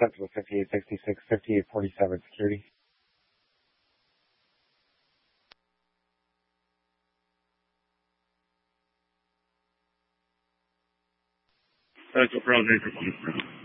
Sentinel 5866, 5847 security. Central Pearl J for